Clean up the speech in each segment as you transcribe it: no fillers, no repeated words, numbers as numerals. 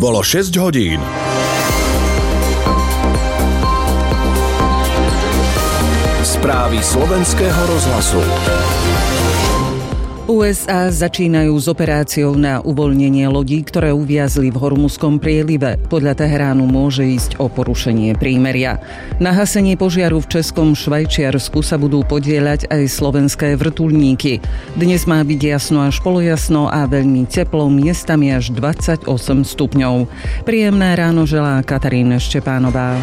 Bolo 6 hodín. Správy slovenského rozhlasu. USA začínajú s operáciou na uvoľnenie lodí, ktoré uviazli v Hormuzskom prielive. Podľa Teheránu môže ísť o porušenie prímeria. Na hasenie požiaru v Českom Švajčiarsku sa budú podieľať aj slovenské vrtuľníky. Dnes má byť jasno až polojasno a veľmi teplo, miestami až 28 stupňov. Príjemné ráno želá Katarína Štepánová.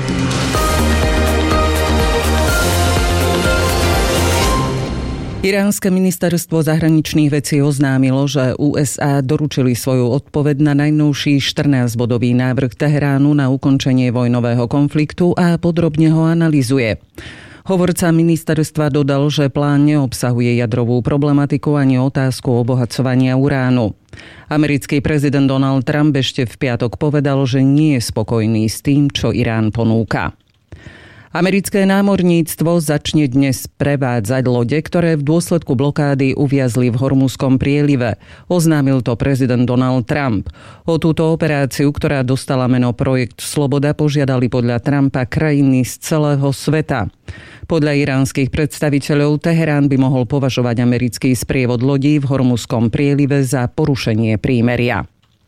Iránske ministerstvo zahraničných vecí oznámilo, že USA doručili svoju odpoveď na najnovší 14-bodový návrh Teheránu na ukončenie vojnového konfliktu a podrobne ho analyzuje. Hovorca ministerstva dodal, že plán neobsahuje jadrovú problematiku ani otázku obohacovania uránu. Americký prezident Donald Trump ešte v piatok povedal, že nie je spokojný s tým, čo Irán ponúka. Americké námorníctvo začne dnes prevádzať lode, ktoré v dôsledku blokády uviazli v Hormuzskom prielive. Oznámil to prezident Donald Trump. O túto operáciu, ktorá dostala meno Projekt Sloboda, požiadali podľa Trumpa krajiny z celého sveta. Podľa iránskych predstaviteľov Teherán by mohol považovať americký sprievod lodí v Hormuzskom prielive za porušenie prímeria.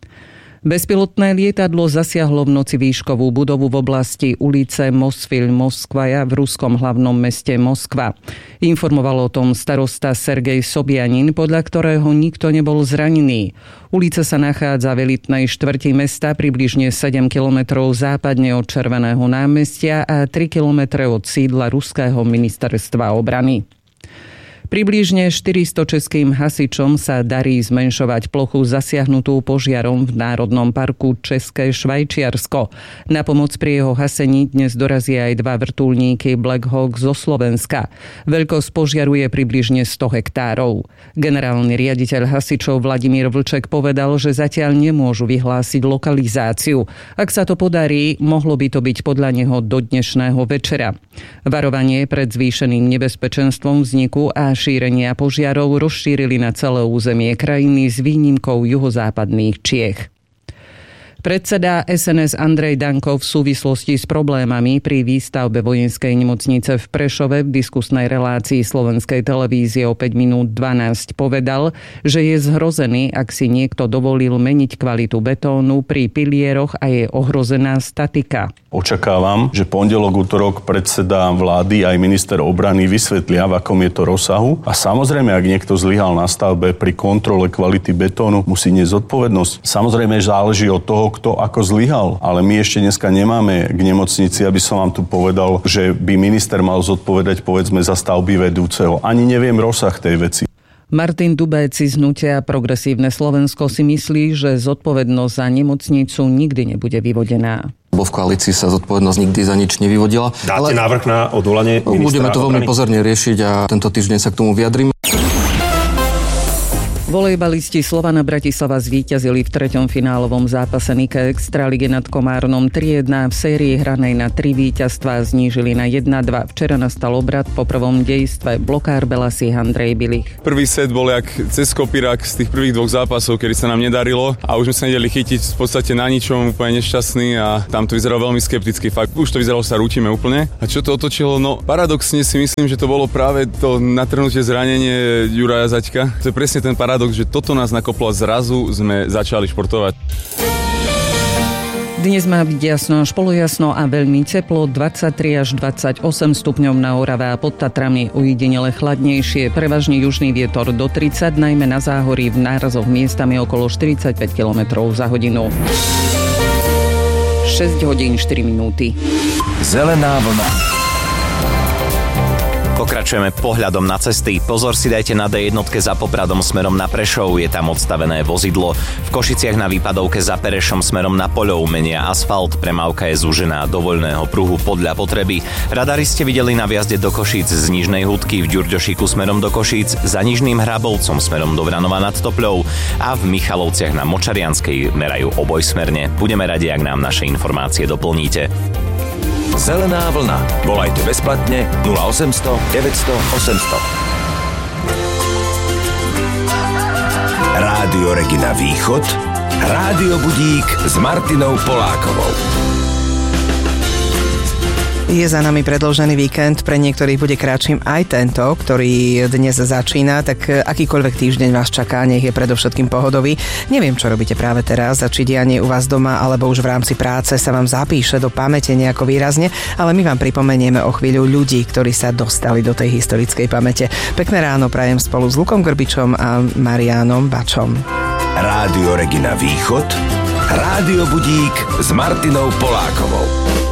Bezpilotné lietadlo zasiahlo v noci výškovú budovu v oblasti ulice Mosfil Moskvaja v ruskom hlavnom meste Moskva. Informoval o tom starosta Sergej Sobjanin, podľa ktorého nikto nebol zranený. Ulica sa nachádza v elitnej štvrti mesta, približne 7 kilometrov západne od Červeného námestia a 3 kilometre od sídla ruského ministerstva obrany. Približne 400 českým hasičom sa darí zmenšovať plochu zasiahnutú požiarom v Národnom parku České Švajčiarsko. Na pomoc pri jeho hasení dnes dorazia aj 2 vrtuľníky Black Hawk zo Slovenska. Veľkosť požiaru je približne 100 hektárov. Generálny riaditeľ hasičov Vladimír Vlček povedal, že zatiaľ nemôžu vyhlásiť lokalizáciu. Ak sa to podarí, mohlo by to byť podľa neho do dnešného večera. Varovanie pred zvýšeným nebezpečenstvom vzniku a šírenia požiarov rozšírili na celé územie krajiny s výnimkou juhozápadných Čiech. Predseda SNS Andrej Danko v súvislosti s problémami pri výstavbe vojenskej nemocnice v Prešove v diskusnej relácii Slovenskej televízie o 5 minút 12 povedal, že je zhrozený, ak si niekto dovolil meniť kvalitu betónu pri pilieroch a je ohrozená statika. Očakávam, že pondelok, utorok predseda vlády aj minister obrany vysvetlia, v akom je to rozsahu. A samozrejme, ak niekto zlyhal na stavbe pri kontrole kvality betónu, musí niesť zodpovednosť. Samozrejme, záleží od toho, kto ako zlyhal. Ale my ešte dneska nemáme k nemocnici, aby som vám tu povedal, že by minister mal zodpovedať, povedzme, za stavby vedúceho. Ani neviem rozsah tej veci. Martin Dubéci z hnutia Progresívne Slovensko si myslí, že zodpovednosť za nemocnicu nikdy nebude vyvodená. Bo v koalícii sa zodpovednosť nikdy za nič nevyvodila. Dáte návrh na odvolanie ministra? Budeme to veľmi pozorne riešiť a tento týždeň sa k tomu vyjadríme. Volejbalisti Slovana Bratislava zvíťazili v 3. finálovom zápase Nike Extraligy nad Komárnom 3-1. V sérii hranej na 3 víťazstvá znížili na 1-2. Včera nastal obrat po prvom dejstve. Blokár Belasí Andrej Bilich. Prvý set bol jak cez kopírak z tých prvých 2 zápasov, kedy sa nám nedarilo a už sme sa nedeli chytiť v podstate na ničom, úplne nešťastný a tam to vyzeralo veľmi skepticky. Fakt, už to vyzeralo, sa rútime úplne. A čo to otočilo? No paradoxne si myslím, že to bolo práve to natrhnutie zranenie Juraja Zaďka. To je presne ten paradox, že toto nás nakoplo a zrazu sme začali športovať. Dnes má byť jasno až polojasno a veľmi teplo, 23 až 28 stupňov na Orave a pod Tatrami, ujedinele chladnejšie, prevažne južný vietor do 30, najmä na záhorí v nárazoch miestami okolo 45 km za hodinu. 6 hodín 4 minúty. Zelená vlna. Pokračujeme pohľadom na cesty. Pozor si dajte na D1 za Popradom smerom na Prešov, je tam odstavené vozidlo. V Košiciach na výpadovke za Perešom smerom na Poľov menia asfalt, premávka je zúžená do voľného pruhu podľa potreby. Radari ste videli na vjazde do Košíc z Nižnej Hudky, v Ďurďošíku smerom do Košíc, za Nižným Hrabovcom smerom do Vranova nad Topľou a v Michalovciach na Močarianskej merajú obojsmerne. Budeme radi, ak nám naše informácie doplníte. Zelená vlna. Volajte bezplatne 0800 900 800. Rádio Regina Východ, Rádio Budík s Martinou Polákovou. Je za nami predĺžený víkend, pre niektorých bude kratším aj tento, ktorý dnes začína, tak akýkoľvek týždeň vás čaká, nech je predovšetkým pohodový. Neviem, čo robíte práve teraz, či dianie u vás doma, alebo už v rámci práce sa vám zapíše do pamäte nejako výrazne, ale my vám pripomenieme o chvíľu ľudí, ktorí sa dostali do tej historickej pamäte. Pekné ráno prajem spolu s Lukom Grbičom a Mariánom Bačom. Rádio Regina Východ, Rádio Budík s Martinou Polákovou.